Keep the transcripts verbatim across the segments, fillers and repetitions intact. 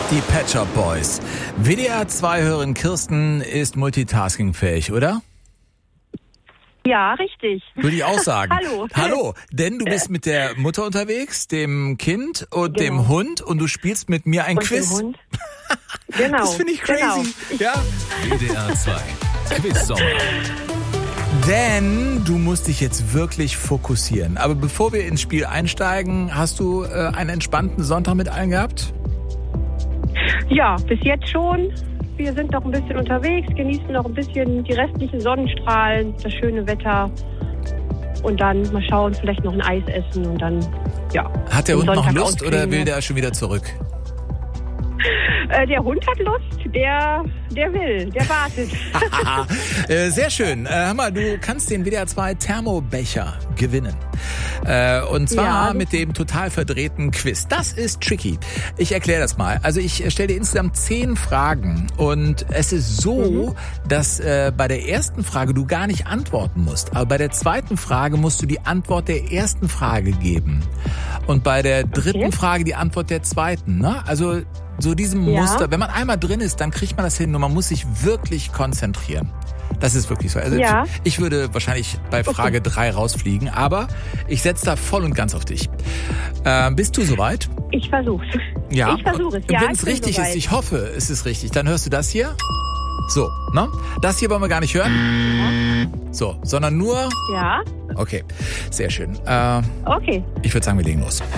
Die Pet Shop Boys. W D R zwei-Hörerin Kirsten ist multitaskingfähig, oder? Ja, richtig. Würde ich auch sagen. Hallo. Hallo, denn du bist mit der Mutter unterwegs, dem Kind und Genau. dem Hund und du spielst mit mir ein Und Quiz. dem Hund. Genau. Das finde ich crazy. Genau. Ja. W D R zwei Quiz-Sommer. Denn du musst dich jetzt wirklich fokussieren. Aber bevor wir ins Spiel einsteigen, hast du äh, einen entspannten Sonntag mit allen gehabt? Ja, bis jetzt schon. Wir sind noch ein bisschen unterwegs, genießen noch ein bisschen die restlichen Sonnenstrahlen, das schöne Wetter. Und dann mal schauen, vielleicht noch ein Eis essen und dann, ja. Hat der den Hund noch Sonntag Lust oder ausklingen. will der schon wieder zurück? Äh, der Hund hat Lust, der, der will, der wartet. äh, sehr schön. Äh, hör mal, du kannst den W D R zwei Thermobecher gewinnen. Äh, und zwar Ja. mit dem total verdrehten Quiz. Das ist tricky. Ich erkläre das mal. Also ich stelle dir insgesamt zehn Fragen und es ist so, Mhm. dass äh, bei der ersten Frage du gar nicht antworten musst. Aber bei der zweiten Frage musst du die Antwort der ersten Frage geben. Und bei der dritten Okay. Frage die Antwort der zweiten. Ne? Also so diesem Ja. Muster. Wenn man einmal drin ist, dann kriegt man das hin und man muss sich wirklich konzentrieren. Das ist wirklich so. Also Ja. ich würde wahrscheinlich bei Frage drei rausfliegen, aber ich setze da voll und ganz auf dich. Äh, bist du soweit? Ich versuch's. Ja. Ich versuche es. Und Ja, wenn ich es bin richtig soweit. ist, ich hoffe, es ist richtig, dann hörst du das hier. So, ne? Das hier wollen wir gar nicht hören. So, sondern nur... Ja, Okay, sehr schön. Äh, okay. ich würde sagen, wir legen los.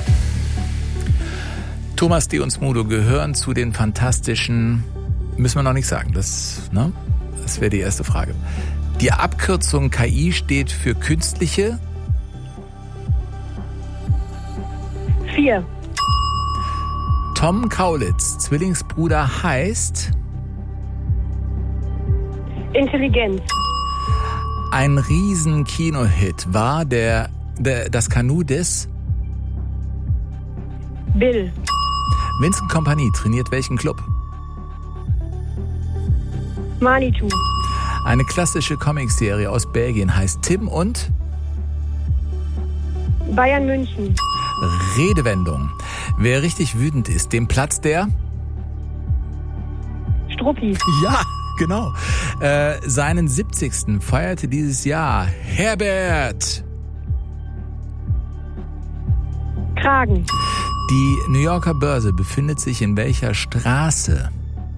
Thomas D. und Smudo gehören zu den fantastischen... Müssen wir noch nicht sagen, das, ne? Das wäre die erste Frage. Die Abkürzung K I steht für künstliche... Vier. Tom Kaulitz, Zwillingsbruder, heißt... Intelligenz. Ein riesen Kinohit war der, der das Kanu des... Bill. Vincent Kompany trainiert welchen Club? Manitou. Eine klassische Comicserie aus Belgien heißt Tim und... Bayern München. Redewendung. Wer richtig wütend ist, dem Platz der... Struppi. Ja, genau. Äh, seinen siebzigsten feierte dieses Jahr Herbert. Kragen. Die New Yorker Börse befindet sich in welcher Straße?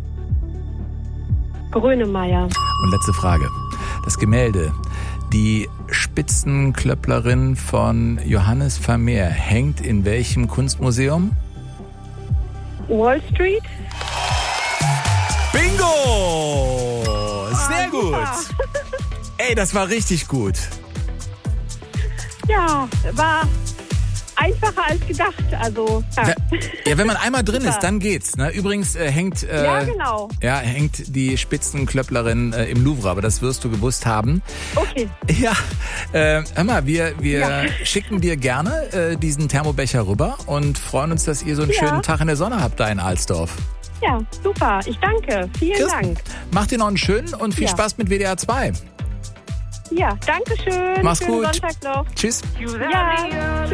Grönemeyer. Und letzte Frage. Das Gemälde, die Spitzenklöpplerin von Johannes Vermeer, hängt in welchem Kunstmuseum? Wall Street. Bingo! Sehr Ah, gut. super. Ey, das war richtig gut. Ja, war einfacher als gedacht. Also, ja. Ja, wenn man einmal drin Super. ist, dann geht's. Ne? Übrigens äh, hängt äh, Ja, genau. ja, hängt die Spitzenklöpplerin äh, im Louvre, aber das wirst du gewusst haben. Okay. Ja, äh, hör mal, wir, wir Ja. schicken dir gerne äh, diesen Thermobecher rüber und freuen uns, dass ihr so einen Ja. schönen Tag in der Sonne habt da in Alsdorf. Ja, super. Ich danke. Vielen Kirsten, Dank. mach dir noch einen schönen und viel Ja. Spaß mit W D R zwei. Ja, danke schön. Mach's Schönen gut. Sonntag noch. Tschüss. Ja.